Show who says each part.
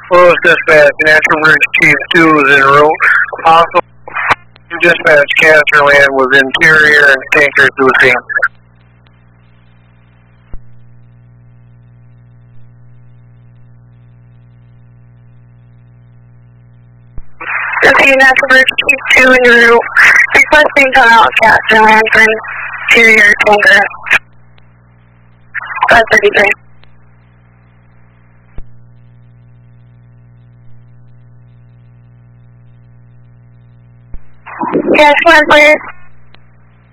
Speaker 1: Hello, dispatch. Natural Bridge Chief 2 is en route. Also, dispatch Casterland was interior and tanker to the scene.
Speaker 2: 15 Natural Bridge Chief 2 en route. Requesting come out Casterland for interior tanker. 533. Casterland, please.